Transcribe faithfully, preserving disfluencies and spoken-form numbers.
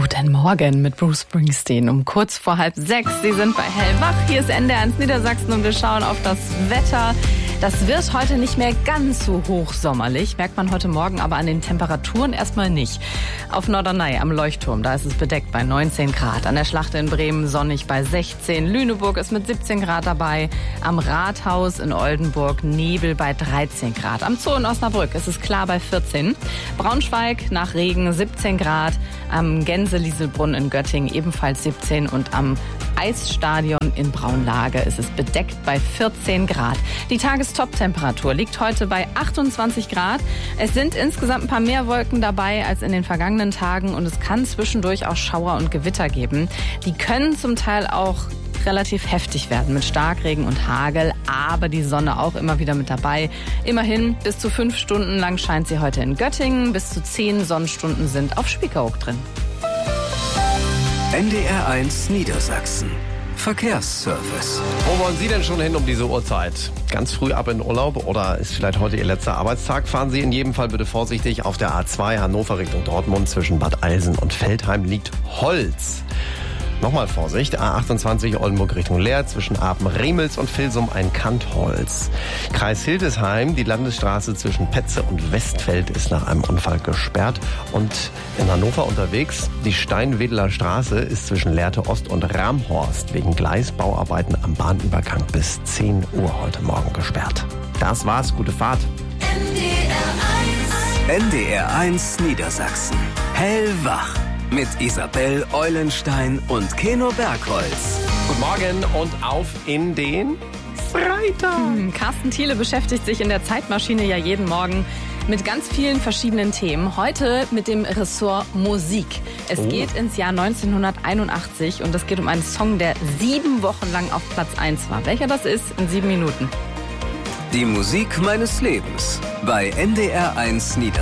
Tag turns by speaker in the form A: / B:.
A: Guten Morgen mit Bruce Springsteen um kurz vor halb sechs. Sie sind bei Hellwach. Hier ist N D R eins Niedersachsen und wir schauen auf das Wetter. Das wird heute nicht mehr ganz so hochsommerlich, merkt man heute Morgen aber an den Temperaturen erstmal nicht. Auf Norderney am Leuchtturm, da ist es bedeckt bei neunzehn Grad. An der Schlachte in Bremen sonnig bei sechzehn. Lüneburg ist mit siebzehn Grad dabei. Am Rathaus in Oldenburg Nebel bei dreizehn Grad. Am Zoo in Osnabrück ist es klar bei vierzehn. Braunschweig nach Regen siebzehn Grad. Am Gänse-Lieselbrunn in Göttingen ebenfalls siebzehn. Und am Eisstadion in Braunlage ist es bedeckt bei vierzehn Grad. Die Tagestop-Temperatur liegt heute bei achtundzwanzig Grad. Es sind insgesamt ein paar mehr Wolken dabei als in den vergangenen Tagen und es kann zwischendurch auch Schauer und Gewitter geben. Die können zum Teil auch relativ heftig werden mit Starkregen und Hagel, aber die Sonne auch immer wieder mit dabei. Immerhin bis zu fünf Stunden lang scheint sie heute in Göttingen, bis zu zehn Sonnenstunden sind auf Spiekeroog drin.
B: N D R eins Niedersachsen. Verkehrsservice.
C: Wo wollen Sie denn schon hin um diese Uhrzeit? Ganz früh ab in Urlaub oder ist vielleicht heute Ihr letzter Arbeitstag? Fahren Sie in jedem Fall bitte vorsichtig. Auf der A zwei Hannover Richtung Dortmund zwischen Bad Eilsen und Veltheim liegt Holz. Nochmal Vorsicht, A achtundzwanzig Oldenburg Richtung Leer, zwischen Apen-Remels und Vilsum ein Kantholz. Kreis Hildesheim, die Landesstraße zwischen Petze und Westfeld ist nach einem Unfall gesperrt. Und in Hannover unterwegs, die Steinwedeler Straße ist zwischen Lehrte Ost und Ramhorst wegen Gleisbauarbeiten am Bahnübergang bis zehn Uhr heute Morgen gesperrt. Das war's, gute Fahrt.
B: N D R eins Niedersachsen. Hellwach. Mit Isabel Eulenstein und Keno Bergholz.
C: Guten Morgen und auf in den Freitag.
A: Hm, Carsten Thiele beschäftigt sich in der Zeitmaschine ja jeden Morgen mit ganz vielen verschiedenen Themen. Heute mit dem Ressort Musik. Es oh. geht ins Jahr neunzehnhunderteinundachtzig und es geht um einen Song, der sieben Wochen lang auf Platz eins war. Welcher das ist, in sieben Minuten.
B: Die Musik meines Lebens bei N D R eins Niedersachsen.